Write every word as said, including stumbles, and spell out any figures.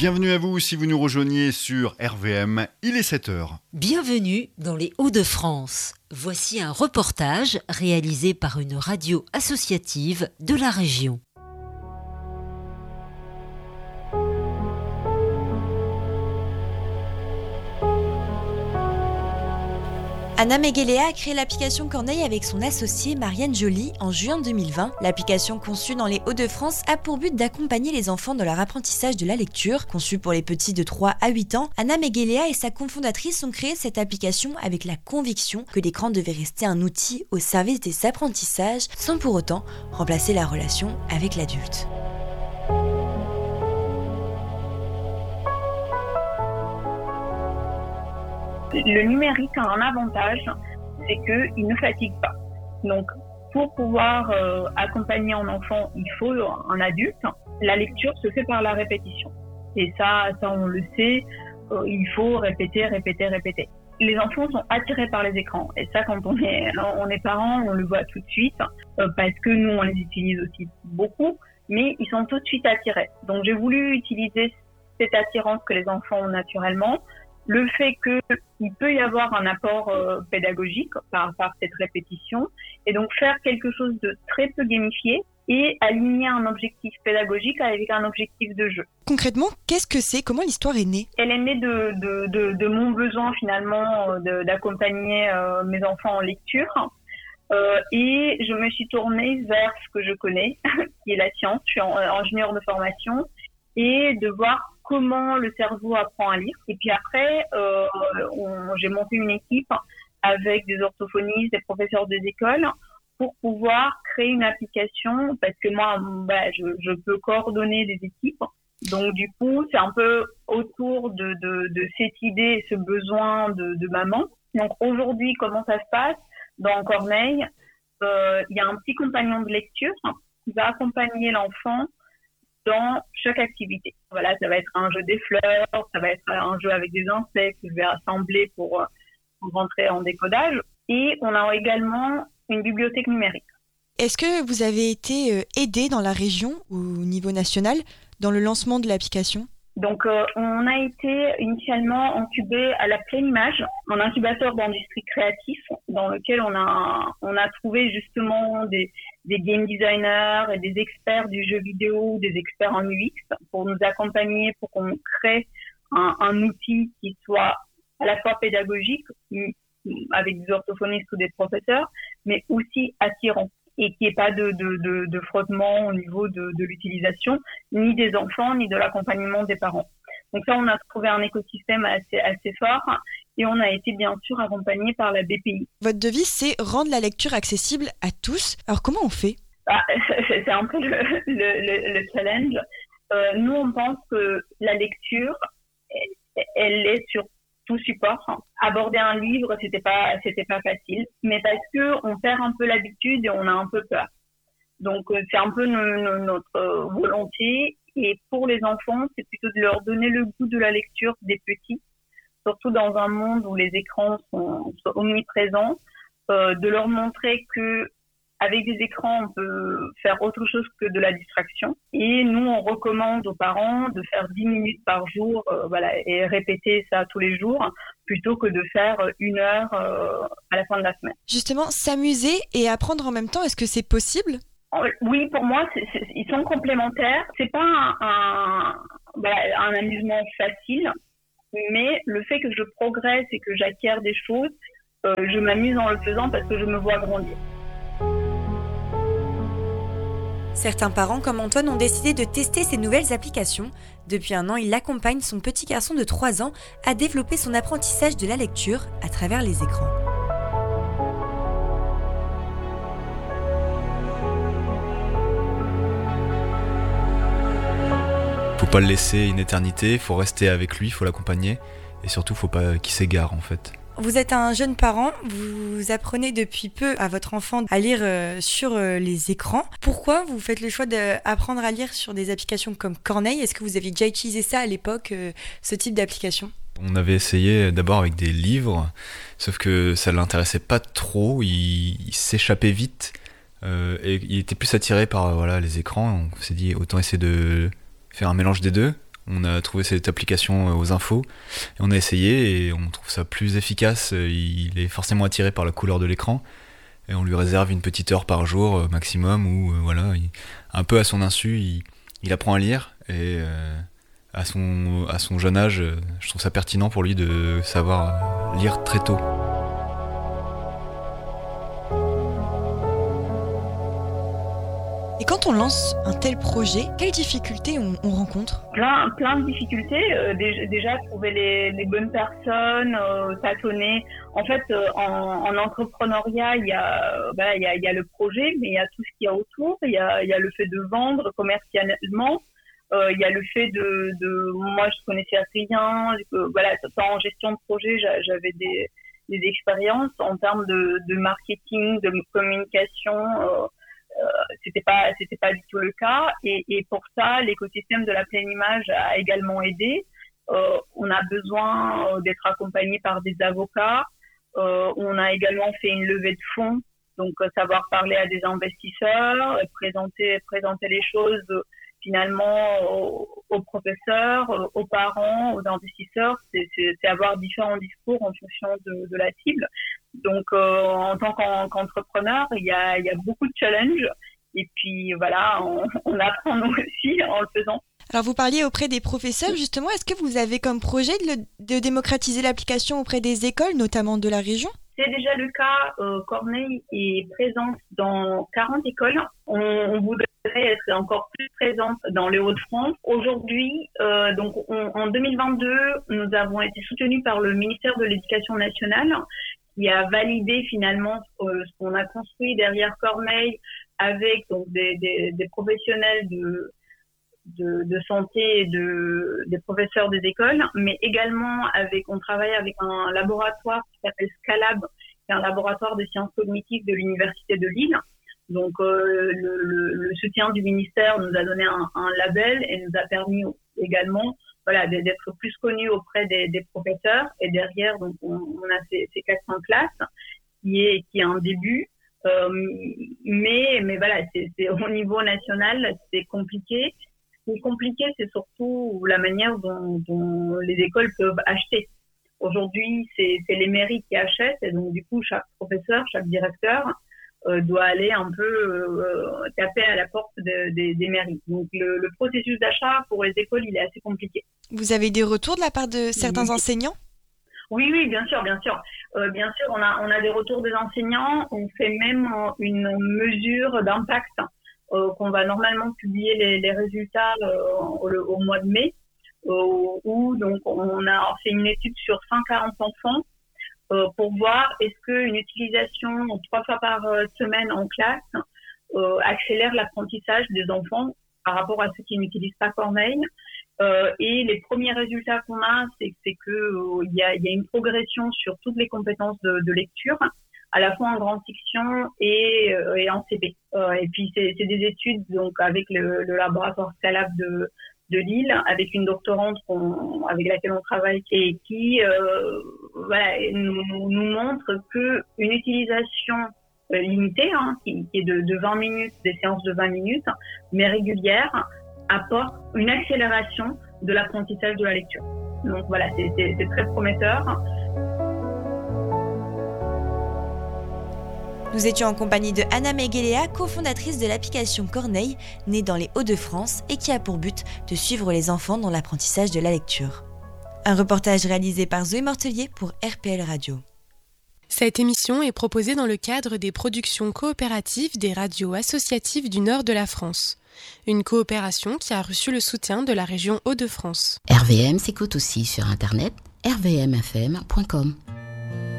Bienvenue à vous si vous nous rejoignez sur R V M, il est sept heures. Bienvenue dans les Hauts-de-France. Voici un reportage réalisé par une radio associative de la région. Anna Megueléa a créé l'application Corneille avec son associée Marianne Joly en juin deux mille vingt. L'application conçue dans les Hauts-de-France a pour but d'accompagner les enfants dans leur apprentissage de la lecture. Conçue pour les petits de trois à huit ans, Anna Megueléa et sa cofondatrice ont créé cette application avec la conviction que l'écran devait rester un outil au service des apprentissages sans pour autant remplacer la relation avec l'adulte. Le numérique a un avantage, c'est qu'il ne fatigue pas. Donc, pour pouvoir euh, accompagner un enfant, il faut un adulte. La lecture se fait par la répétition. Et ça, ça on le sait, euh, il faut répéter, répéter, répéter. Les enfants sont attirés par les écrans. Et ça, quand on est, on est parents, on le voit tout de suite, euh, parce que nous, on les utilise aussi beaucoup, mais ils sont tout de suite attirés. Donc, j'ai voulu utiliser cette attirance que les enfants ont naturellement, le fait qu'il peut y avoir un apport euh, pédagogique par, par cette répétition, et donc faire quelque chose de très peu gamifié et aligner un objectif pédagogique avec un objectif de jeu. Concrètement, qu'est-ce que c'est ? Comment l'histoire est née ? Elle est née de, de, de, de mon besoin finalement de, d'accompagner euh, mes enfants en lecture. Euh, et je me suis tournée vers ce que je connais, qui est la science. Je suis en, ingénieure de formation, et de voir comment le cerveau apprend à lire. Et puis après, euh, on, j'ai monté une équipe avec des orthophonistes, des professeurs des écoles, pour pouvoir créer une application, parce que moi, bah, je, je peux coordonner des équipes. Donc du coup, c'est un peu autour de, de, de cette idée, ce besoin de, de maman. Donc aujourd'hui, comment ça se passe ? Dans Corneille, euh, il y a un petit compagnon de lecture qui va accompagner l'enfant dans chaque activité. Voilà, ça va être un jeu des fleurs, ça va être un jeu avec des insectes que je vais assembler pour, pour rentrer en décodage. Et on a également une bibliothèque numérique. Est-ce que vous avez été aidé dans la région ou au niveau national dans le lancement de l'application ? Donc, euh, on a été initialement incubé à la Pleine Image, un incubateur d'industrie créatif dans lequel on a on a trouvé justement des des game designers et des experts du jeu vidéo, des experts en U X pour nous accompagner, pour qu'on crée un, un outil qui soit à la fois pédagogique avec des orthophonistes ou des professeurs, mais aussi attirant, et qu'il n'y ait pas de, de, de, de frottement au niveau de, de l'utilisation, ni des enfants, ni de l'accompagnement des parents. Donc ça, on a trouvé un écosystème assez, assez fort, et on a été bien sûr accompagné par la B P I. Votre devise, c'est rendre la lecture accessible à tous. Alors comment on fait ? Ah, c'est, c'est un peu le, le, le, le challenge. Euh, nous, on pense que la lecture, elle, elle est sur tout support. Aborder un livre, c'était pas, c'était pas facile, mais parce que on perd un peu l'habitude et on a un peu peur. Donc, c'est un peu no, no, notre volonté. Et pour les enfants, c'est plutôt de leur donner le goût de la lecture des petits, surtout dans un monde où les écrans sont, sont omniprésents, euh, de leur montrer que avec des écrans, on peut faire autre chose que de la distraction. Et nous, on recommande aux parents de faire dix minutes par jour, euh, voilà, et répéter ça tous les jours, plutôt que de faire une heure euh, à la fin de la semaine. Justement, s'amuser et apprendre en même temps, est-ce que c'est possible ? Oui, pour moi, c'est, c'est, ils sont complémentaires. C'est pas un, un, bah, un amusement facile, mais le fait que je progresse et que j'acquiers des choses, euh, je m'amuse en le faisant parce que je me vois grandir. Certains parents comme Antoine ont décidé de tester ces nouvelles applications. Depuis un an, il accompagne son petit garçon de trois ans à développer son apprentissage de la lecture à travers les écrans. Faut pas le laisser une éternité, faut rester avec lui, faut l'accompagner et surtout faut pas qu'il s'égare en fait. Vous êtes un jeune parent, vous apprenez depuis peu à votre enfant à lire sur les écrans. Pourquoi vous faites le choix d'apprendre à lire sur des applications comme Corneille ? Est-ce que vous aviez déjà utilisé ça à l'époque, ce type d'application ? On avait essayé d'abord avec des livres, sauf que ça l'intéressait pas trop, il, il s'échappait vite euh, et il était plus attiré par voilà, les écrans. On s'est dit autant essayer de faire un mélange des deux. On a trouvé cette application aux infos, et on a essayé, et on trouve ça plus efficace. Il est forcément attiré par la couleur de l'écran, et on lui réserve une petite heure par jour maximum, où voilà, il, un peu à son insu, il, il apprend à lire, et euh, à, son, à son jeune âge, je trouve ça pertinent pour lui de savoir lire très tôt. Et quand on lance un tel projet, quelles difficultés on, on rencontre ? Plein, plein de difficultés. Euh, déjà, déjà, trouver les, les bonnes personnes, euh, tâtonner. En fait, euh, en, en entrepreneuriat, il y a, euh, voilà, il y a, il y a le projet, mais il y a tout ce qu'il y a autour. Il y a, il y a le fait de vendre commercialement. Euh, il y a le fait de, de, moi, je connaissais rien. Euh, voilà, en gestion de projet, j'avais des, des expériences en termes de, de marketing, de communication. Euh, Euh, c'était pas c'était pas du tout le cas et, et pour ça l'écosystème de la pleine image a également aidé. Euh, on a besoin euh, d'être accompagné par des avocats. Euh, on a également fait une levée de fonds, donc euh, savoir parler à des investisseurs, euh, présenter présenter les choses euh, finalement aux, aux professeurs, euh, aux parents, aux investisseurs. C'est, c'est, c'est avoir différents discours en fonction de, de la cible. Donc, euh, en tant qu'en, qu'entrepreneur, il y a, il y a beaucoup de challenges. Et puis, voilà, on, on apprend nous aussi en le faisant. Alors, vous parliez auprès des professeurs, justement. Est-ce que vous avez comme projet de, le, de démocratiser l'application auprès des écoles, notamment de la région ? C'est déjà le cas. Euh, Corneille est présente dans quarante écoles. On, on voudrait être encore plus présente dans les Hauts-de-France. Aujourd'hui, euh, donc on, en deux mille vingt-deux, nous avons été soutenus par le ministère de l'Éducation nationale, qui a validé finalement euh, ce qu'on a construit derrière Corneille avec donc des, des, des professionnels de, de, de santé et de, des professeurs des écoles, mais également avec, on travaille avec un laboratoire qui s'appelle Scalab, qui est un laboratoire de sciences cognitives de l'Université de Lille. Donc euh, le, le, le soutien du ministère nous a donné un, un label et nous a permis également voilà, d'être plus connus auprès des, des professeurs. Et derrière, donc, on, on a ces, ces quatre cents classes, qui est, qui est un début. Euh, mais, mais voilà, c'est, c'est, au niveau national, c'est compliqué. Ce qui est compliqué, c'est surtout la manière dont, dont les écoles peuvent acheter. Aujourd'hui, c'est, c'est les mairies qui achètent. Et donc, du coup, chaque professeur, chaque directeur euh, doit aller un peu euh, taper à la porte de, de, des mairies. Donc, le, le processus d'achat pour les écoles, il est assez compliqué. Vous avez des retours de la part de certains oui. enseignants ? Oui, oui, bien sûr, bien sûr. Euh, bien sûr, on a, on a des retours des enseignants. On fait même une mesure d'impact euh, qu'on va normalement publier les, les résultats euh, au, au mois de mai, euh, où donc on a fait une étude sur cent quarante enfants euh, pour voir est-ce qu'une utilisation trois fois par semaine en classe euh, accélère l'apprentissage des enfants par rapport à ceux qui n'utilisent pas Corneille. Euh, et les premiers résultats qu'on a, c'est, c'est que euh, y a, y a une progression sur toutes les compétences de, de lecture, à la fois en grande section et, euh, et en C P. Euh, et puis c'est, c'est des études donc avec le, le laboratoire Scalab de, de Lille, avec une doctorante qu'on, avec laquelle on travaille et qui euh, voilà, nous, nous montre que une utilisation euh, limitée, hein, qui, qui est de, de vingt minutes, des séances de vingt minutes, mais régulières, apporte une accélération de l'apprentissage de la lecture. Donc voilà, c'est, c'est, c'est très prometteur. Nous étions en compagnie de Anna Meguelea, cofondatrice de l'application Corneille, née dans les Hauts-de-France et qui a pour but de suivre les enfants dans l'apprentissage de la lecture. Un reportage réalisé par Zoé Mortelier pour R P L Radio. Cette émission est proposée dans le cadre des productions coopératives des radios associatives du nord de la France. Une coopération qui a reçu le soutien de la région Hauts-de-France. R V M s'écoute aussi sur internet r v m f m point com.